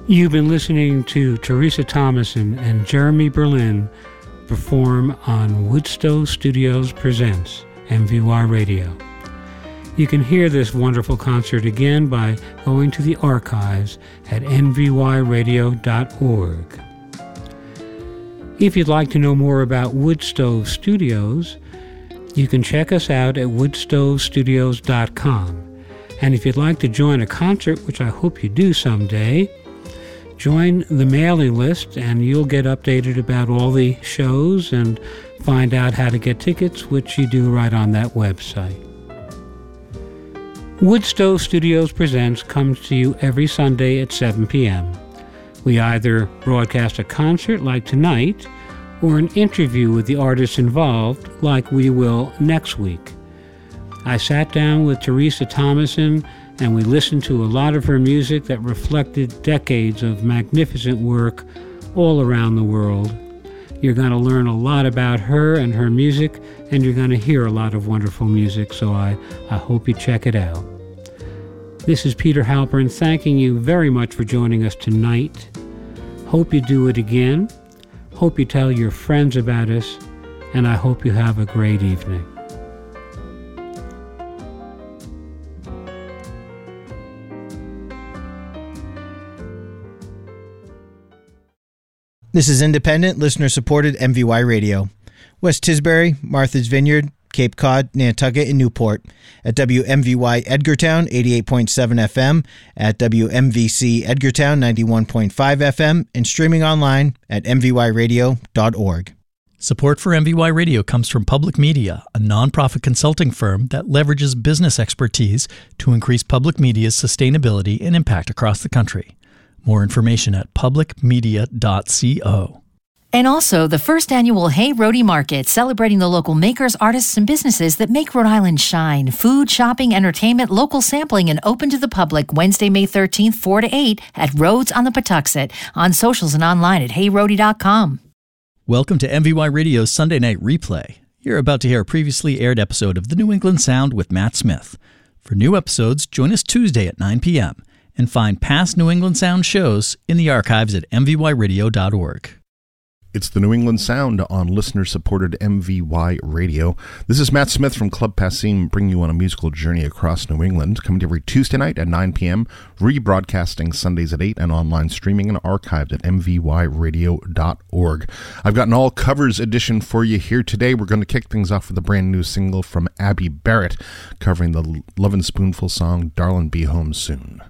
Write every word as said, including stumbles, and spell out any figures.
You've been listening to Teresa Thomason and Jeremy Berlin perform on Woodstow Studios Presents M V Y Radio. You can hear this wonderful concert again by going to the archives at n v y radio dot org. If you'd like to know more about Woodstow Studios, you can check us out at woodstow studios dot com. And if you'd like to join a concert, which I hope you do someday, join the mailing list and you'll get updated about all the shows and find out how to get tickets, which you do right on that website. Woodstow Studios Presents comes to you every Sunday at seven p.m. We either broadcast a concert like tonight or an interview with the artists involved like we will next week. I sat down with Teresa Thomason and we listened to a lot of her music that reflected decades of magnificent work all around the world. You're going to learn a lot about her and her music, and you're going to hear a lot of wonderful music, so I, I hope you check it out. This is Peter Halpern thanking you very much for joining us tonight. Hope you do it again. Hope you tell your friends about us, and I hope you have a great evening. This is independent, listener-supported M V Y Radio. West Tisbury, Martha's Vineyard, Cape Cod, Nantucket, and Newport. At W M V Y Edgartown, eighty-eight point seven F M. At W M V C Edgartown, ninety-one point five F M. And streaming online at m v y radio dot org. Support for M V Y Radio comes from Public Media, a nonprofit consulting firm that leverages business expertise to increase public media's sustainability and impact across the country. More information at public media dot co. And also the first annual Hey Roadie Market, celebrating the local makers, artists, and businesses that make Rhode Island shine. Food, shopping, entertainment, local sampling, and open to the public Wednesday, May thirteenth, four to eight at Rhodes on the Patuxent. On socials and online at hey roadie dot com. Welcome to M V Y Radio's Sunday Night Replay. You're about to hear a previously aired episode of The New England Sound with Matt Smith. For new episodes, join us Tuesday at nine p.m. and find past New England Sound shows in the archives at m v y radio dot org. It's the New England Sound on listener-supported M V Y Radio. This is Matt Smith from Club Passim, bringing you on a musical journey across New England, coming to every Tuesday night at nine p.m., rebroadcasting Sundays at eight, and online streaming and archived at m v y radio dot org. I've got an all-covers edition for you here today. We're going to kick things off with a brand new single from Abby Barrett, covering the Lovin' Spoonful song, Darlin' Be Home Soon.